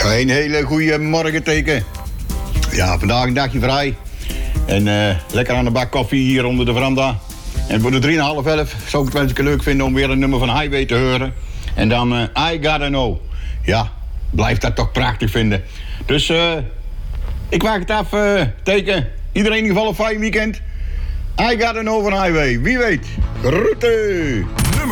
Een hele goede morgen, Teken. Ja, vandaag een dagje vrij. En lekker aan de bak koffie hier onder de veranda. En voor de 3,5 zou ik het wel eens leuk vinden om weer een nummer van Highway te horen. En dan I Gotta Know. Ja, blijf dat toch prachtig vinden. Dus ik maak het af, Teken. Iedereen in ieder geval een fijn weekend. I Gotta Know van Highway. Wie weet. Groeten.